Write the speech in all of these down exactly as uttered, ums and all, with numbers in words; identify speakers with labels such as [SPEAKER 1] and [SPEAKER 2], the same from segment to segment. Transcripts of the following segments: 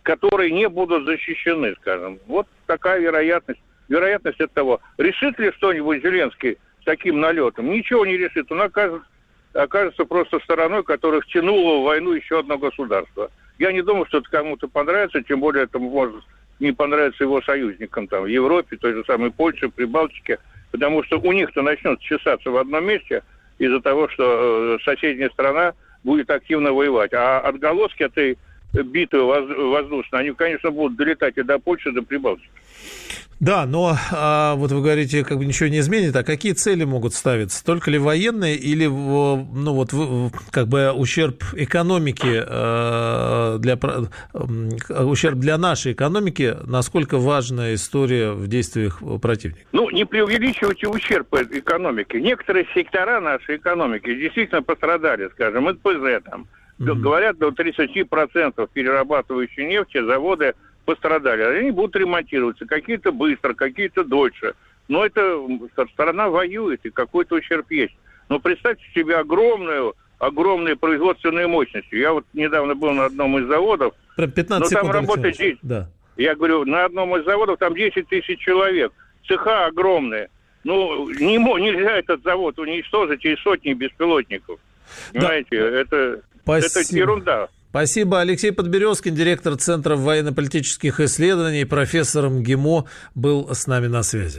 [SPEAKER 1] которые не будут защищены, скажем. Вот такая вероятность. Вероятность от того. Решит ли что-нибудь Зеленский с таким налетом? Ничего не решит. Он окажется, окажется просто стороной, которая втянула в войну еще одно государство. Я не думаю, что это кому-то понравится, тем более это может не понравиться его союзникам там, в Европе, той же самой Польше, Прибалтике, потому что у них-то начнут чесаться в одном месте из-за того, что э, соседняя страна будет активно воевать. А отголоски этой битвы воздушной, они, конечно, будут долетать и до Польши, и до Прибалтики.
[SPEAKER 2] Да, но а, вот вы говорите, как бы ничего не изменит, а какие цели могут ставиться? Только ли военные или, ну, вот, как бы ущерб экономике, э, для, э, ущерб для нашей экономики, насколько важная история в действиях противника?
[SPEAKER 1] Ну, не преувеличивайте ущерб экономики. Некоторые сектора нашей экономики действительно пострадали, скажем, эн пэ зэ там. Mm-hmm. Говорят, до тридцать процентов перерабатывающей нефти заводы пострадали. Они будут ремонтироваться. Какие-то быстро, какие-то дольше. Но это страна воюет, и какой-то ущерб есть. Но представьте себе огромную, огромные производственные мощности. Я вот недавно был на одном из заводов.
[SPEAKER 2] пятнадцать
[SPEAKER 1] но там
[SPEAKER 2] секунд,
[SPEAKER 1] работает десять. Да. Я говорю, на одном из заводов там десять тысяч человек. Цеха огромные. Ну, не, нельзя этот завод уничтожить и сотни беспилотников. Понимаете, да. это, это ерунда.
[SPEAKER 2] Спасибо. Алексей Подберезкин, директор Центра военно-политических исследований, профессор МГИМО, был с нами на связи.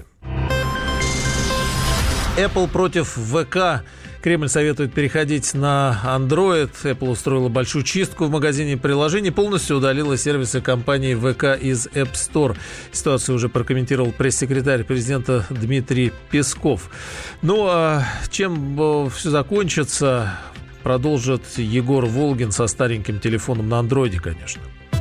[SPEAKER 2] Apple против вэ ка. Кремль советует переходить на Android. Apple устроила большую чистку в магазине приложений, полностью удалила сервисы компании вэ ка из App Store. Ситуацию уже прокомментировал пресс-секретарь президента Дмитрий Песков. Ну, а чем все закончится, продолжит Егор Волгин со стареньким телефоном на андроиде, конечно.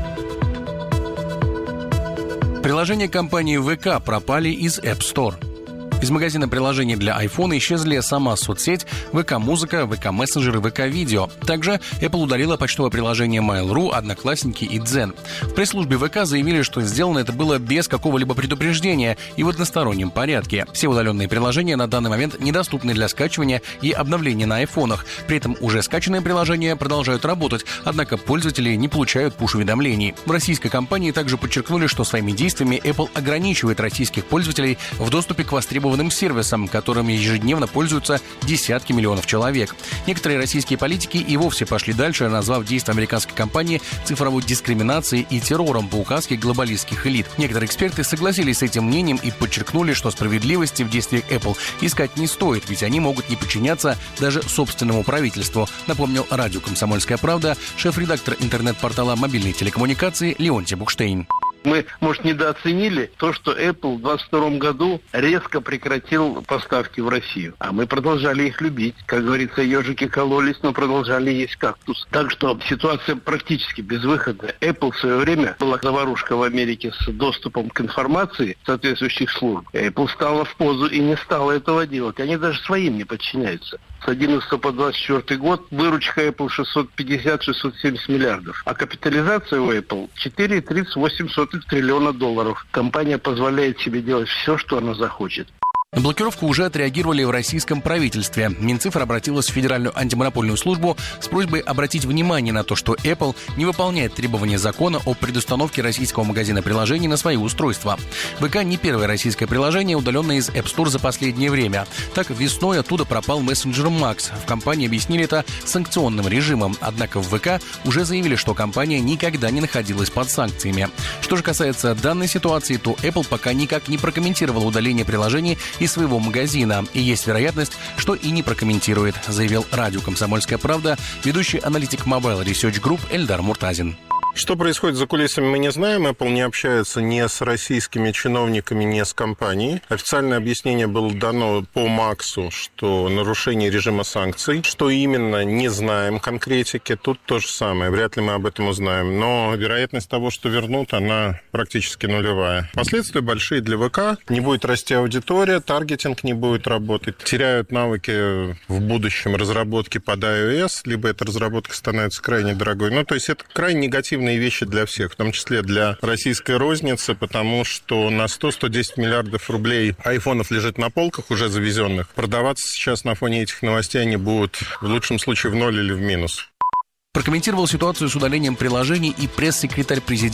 [SPEAKER 3] Приложения компании вэ ка пропали из App Store. Из магазина приложений для iPhone исчезли сама соцсеть, вэ ка-музыка, вэ ка-мессенджеры, вэ ка-видео. Также Apple удалила почтовое приложение Mail.ru, Одноклассники и Дзен. В пресс-службе вэ ка заявили, что сделано это было без какого-либо предупреждения и в одностороннем порядке. Все удаленные приложения на данный момент недоступны для скачивания и обновления на айфонах. При этом уже скачанные приложения продолжают работать, однако пользователи не получают пуш-уведомлений. В российской компании также подчеркнули, что своими действиями Apple ограничивает российских пользователей в доступе к востребованным сервисам, которыми ежедневно пользуются десятки миллионов человек. Некоторые российские политики и вовсе пошли дальше, назвав действия американской компании цифровой дискриминацией и террором по указке глобалистских элит. Некоторые эксперты согласились с этим мнением и подчеркнули, что справедливости в действиях Apple искать не стоит, ведь они могут не подчиняться даже собственному правительству, напомнил радио «Комсомольская правда» шеф-редактор интернет-портала «Мобильные телекоммуникации» Леонтий Букштейн.
[SPEAKER 4] Мы, может, недооценили то, что Apple в двадцать втором году резко прекратил поставки в Россию. А мы продолжали их любить. Как говорится, ежики кололись, но продолжали есть кактус. Так что ситуация практически безвыходная. Apple в свое время была заварушка в Америке с доступом к информации соответствующих служб. Apple стала в позу и не стала этого делать. Они даже своим не подчиняются. С одиннадцатого по двадцать четвёртый год выручка Apple шестьсот пятьдесят - шестьсот семьдесят миллиардов. А капитализация у Apple четыре целых тридцать восемь сотых триллиона долларов. Компания позволяет себе делать все, что она захочет.
[SPEAKER 3] На блокировку уже отреагировали в российском правительстве. Минцифра обратилась в Федеральную антимонопольную службу с просьбой обратить внимание на то, что Apple не выполняет требования закона о предустановке российского магазина приложений на свои устройства. вэ ка не первое российское приложение, удаленное из App Store за последнее время. Так, весной оттуда пропал мессенджер Max. В компании объяснили это санкционным режимом. Однако в вэ ка уже заявили, что компания никогда не находилась под санкциями. Что же касается данной ситуации, то Apple пока никак не прокомментировала удаление приложений из своего магазина. И есть вероятность, что и не прокомментирует, заявил радио «Комсомольская правда» ведущий аналитик Mobile Research Group Эльдар Муртазин.
[SPEAKER 5] Что происходит за кулисами, мы не знаем. Apple не общается ни с российскими чиновниками, ни с компанией. Официальное объяснение было дано по Максу, что нарушение режима санкций. Что именно, не знаем конкретики. Тут то же самое. Вряд ли мы об этом узнаем. Но вероятность того, что вернут, она практически нулевая. Последствия большие для вэ ка. Не будет расти аудитория, таргетинг не будет работать. Теряют навыки в будущем разработки под iOS, либо эта разработка становится крайне дорогой. Ну, то есть это крайне негативно вещи для всех, в том числе для российской розницы, потому что на сто - сто десять миллиардов рублей айфонов лежит на полках уже завезенных. Продаваться сейчас на фоне этих новостей они будут в лучшем случае в ноль или в минус.
[SPEAKER 3] Прокомментировал ситуацию с удалением приложений и пресс-секретарь президента